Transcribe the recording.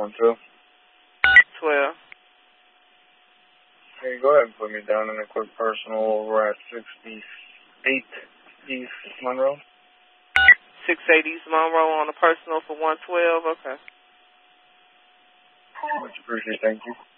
112? 12. Okay, go ahead and put me down in a quick personal over at 68 East Monroe. 68 East Monroe on a personal for 112. Okay. Much appreciated. Thank you.